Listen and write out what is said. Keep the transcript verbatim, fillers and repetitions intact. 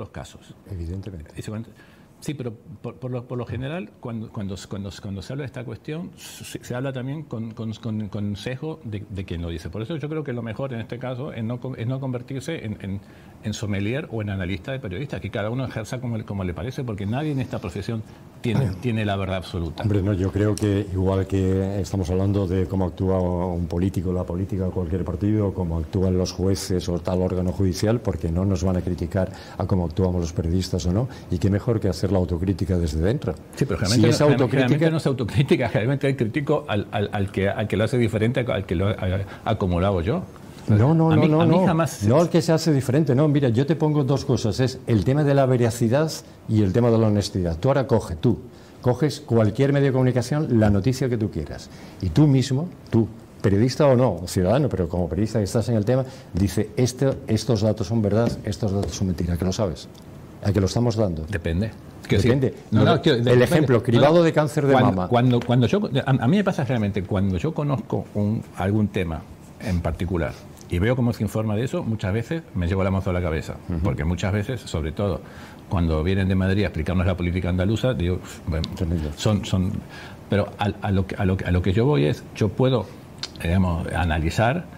los casos. Evidentemente. Sí, pero por, por, lo, por lo general, cuando, cuando, cuando, cuando se habla de esta cuestión, se, se habla también con, con, con, con sesgo de, de quien lo dice. Por eso yo creo que lo mejor en este caso es no, es no convertirse en, en, en sommelier o en analista de periodistas, que cada uno ejerza como, como le parece, porque nadie en esta profesión tiene, tiene la verdad absoluta. Hombre, no, yo creo que igual que estamos hablando de cómo actúa un político, la política o cualquier partido, cómo actúan los jueces o tal órgano judicial, porque no nos van a criticar a cómo actuamos los periodistas o no, y qué mejor que hacer la autocrítica desde dentro. Sí, pero generalmente, si no, autocrítica... generalmente no es autocrítica, generalmente hay critico al, al, al, que, al que lo hace diferente al que lo he acumulado yo. No, no, a no, mí, no, a mí no, jamás... no el que se hace diferente, no, mira, yo te pongo dos cosas, es el tema de la veracidad y el tema de la honestidad. Tú ahora coge, tú, coges cualquier medio de comunicación, la noticia que tú quieras, y tú mismo, tú, periodista o no, ciudadano, pero como periodista que estás en el tema, dice, este, estos datos son verdad, estos datos son mentira, que lo sabes, a que lo estamos dando. Depende. Depende. No, no, el depende. Ejemplo, cribado no, no. de cáncer de cuando, mama. Cuando, cuando yo, a, a mí me pasa realmente, cuando yo conozco un, algún tema en particular y veo cómo se informa de eso, muchas veces me llevo la mano a la cabeza, uh-huh. porque muchas veces, sobre todo cuando vienen de Madrid a explicarnos la política andaluza, digo, bueno, son, son, pero a, a, lo, a, lo, a lo que yo voy es, yo puedo, digamos, analizar